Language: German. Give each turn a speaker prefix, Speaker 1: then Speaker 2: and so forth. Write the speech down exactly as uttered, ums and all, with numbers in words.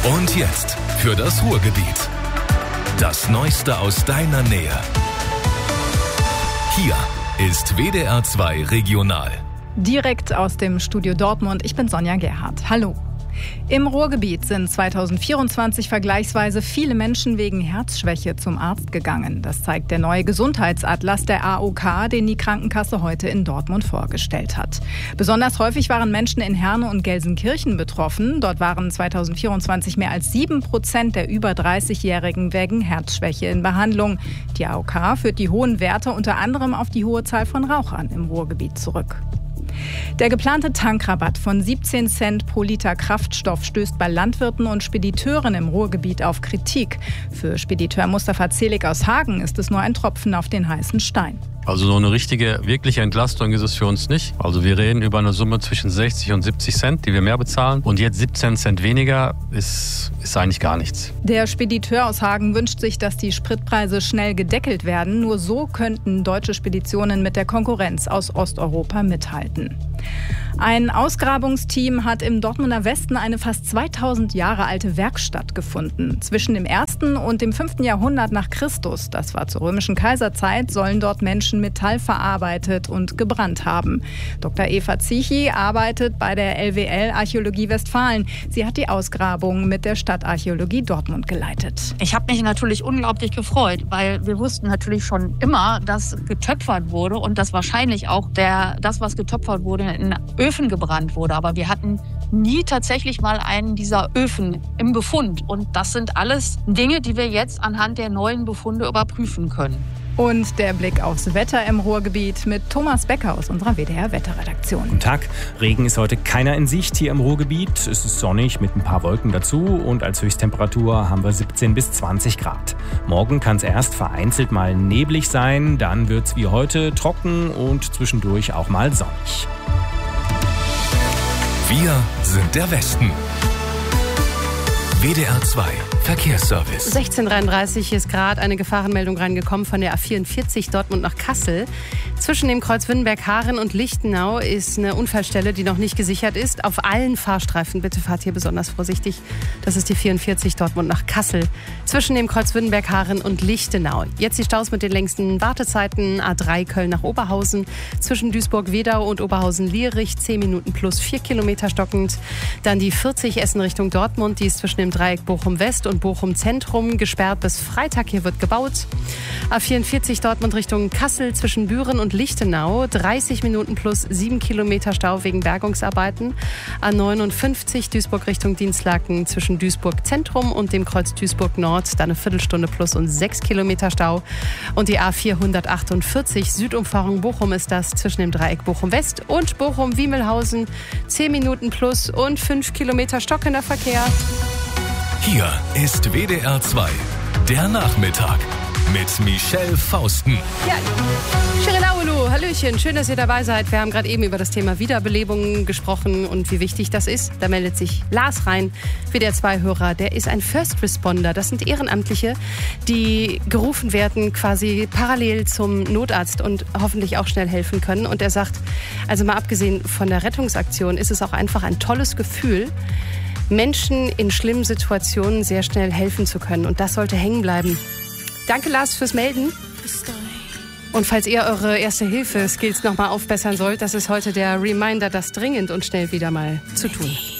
Speaker 1: Und jetzt für das Ruhrgebiet. Das Neueste aus deiner Nähe. Hier ist W D R zwei Regional.
Speaker 2: Direkt aus dem Studio Dortmund. Ich bin Sonja Gerhardt. Hallo. Im Ruhrgebiet sind zweitausendvierundzwanzig vergleichsweise viele Menschen wegen Herzschwäche zum Arzt gegangen. Das zeigt der neue Gesundheitsatlas der A O K, den die Krankenkasse heute in Dortmund vorgestellt hat. Besonders häufig waren Menschen in Herne und Gelsenkirchen betroffen. Dort waren zweitausendvierundzwanzig mehr als sieben Prozent der über dreißigjährigen wegen Herzschwäche in Behandlung. Die A O K führt die hohen Werte unter anderem auf die hohe Zahl von Rauchern im Ruhrgebiet zurück. Der geplante Tankrabatt von siebzehn Cent pro Liter Kraftstoff stößt bei Landwirten und Spediteuren im Ruhrgebiet auf Kritik. Für Spediteur Mustafa Zelig aus Hagen ist es nur ein Tropfen auf den heißen Stein.
Speaker 3: Also so eine richtige, wirkliche Entlastung ist es für uns nicht. Also wir reden über eine Summe zwischen sechzig und siebzig Cent, die wir mehr bezahlen. Und jetzt siebzehn Cent weniger ist, ist eigentlich gar nichts.
Speaker 2: Der Spediteur aus Hagen wünscht sich, dass die Spritpreise schnell gedeckelt werden. Nur so könnten deutsche Speditionen mit der Konkurrenz aus Osteuropa mithalten. Ein Ausgrabungsteam hat im Dortmunder Westen eine fast zweitausend Jahre alte Werkstatt gefunden. Zwischen dem ersten und dem fünften Jahrhundert nach Christus, das war zur römischen Kaiserzeit, sollen dort Menschen Metall verarbeitet und gebrannt haben. Doktor Eva Zichy arbeitet bei der L W L Archäologie Westfalen. Sie hat die Ausgrabung mit der Stadtarchäologie Dortmund geleitet.
Speaker 4: Ich habe mich natürlich unglaublich gefreut, weil wir wussten natürlich schon immer, dass getöpfert wurde und dass wahrscheinlich auch der, das, was getöpfert wurde, in Öfen gebrannt wurde. Aber wir hatten nie tatsächlich mal einen dieser Öfen im Befund. Und das sind alles Dinge, die wir jetzt anhand der neuen Befunde überprüfen können.
Speaker 2: Und der Blick aufs Wetter im Ruhrgebiet mit Thomas Becker aus unserer W D R-Wetterredaktion.
Speaker 5: Guten Tag. Regen ist heute keiner in Sicht hier im Ruhrgebiet. Es ist sonnig mit ein paar Wolken dazu und als Höchsttemperatur haben wir siebzehn bis zwanzig Grad. Morgen kann es erst vereinzelt mal neblig sein, dann wird es wie heute trocken und zwischendurch auch mal sonnig.
Speaker 1: Wir sind der Westen. W D R zwei Verkehrsservice.
Speaker 6: sechzehn Uhr dreiunddreißig ist gerade eine Gefahrenmeldung reingekommen von der A vierundvierzig Dortmund nach Kassel. Zwischen dem Kreuz Wünnenberg-Haaren und Lichtenau ist eine Unfallstelle, die noch nicht gesichert ist. Auf allen Fahrstreifen bitte fahrt hier besonders vorsichtig. Das ist die vierundvierzig Dortmund nach Kassel. Zwischen dem Kreuz Wünnenberg-Haaren und Lichtenau. Jetzt die Staus mit den längsten Wartezeiten. A drei Köln nach Oberhausen. Zwischen Duisburg-Wedau und Oberhausen-Lierich zehn Minuten plus vier Kilometer stockend. Dann die vierzig Essen Richtung Dortmund. Die ist zwischen dem Dreieck Bochum-West und Bochum-Zentrum gesperrt bis Freitag. Hier wird gebaut. A vierundvierzig Dortmund Richtung Kassel zwischen Büren und Lichtenau. dreißig Minuten plus sieben Kilometer Stau wegen Bergungsarbeiten. A neunundfünfzig Duisburg Richtung Dienstlaken zwischen Duisburg-Zentrum und dem Kreuz Duisburg-Nord. Dann eine Viertelstunde plus und sechs Kilometer Stau. Und die A vierhundertachtundvierzig Südumfahrung Bochum ist das zwischen dem Dreieck Bochum-West und Bochum-Wiemelhausen. zehn Minuten plus und fünf Kilometer stockender Verkehr.
Speaker 1: Hier ist W D R zwei, der Nachmittag mit Michelle Fausten.
Speaker 6: Ja, Schirelaulu, hallöchen, schön, dass ihr dabei seid. Wir haben gerade eben über das Thema Wiederbelebung gesprochen und wie wichtig das ist. Da meldet sich Lars rein, W D R zwei-Hörer. Der ist ein First Responder. Das sind Ehrenamtliche, die gerufen werden quasi parallel zum Notarzt und hoffentlich auch schnell helfen können. Und er sagt, also mal abgesehen von der Rettungsaktion, ist es auch einfach ein tolles Gefühl, Menschen in schlimmen Situationen sehr schnell helfen zu können. Und das sollte hängen bleiben. Danke, Lars, fürs Melden. Und falls ihr eure Erste-Hilfe-Skills nochmal aufbessern sollt, das ist heute der Reminder, das dringend und schnell wieder mal zu tun.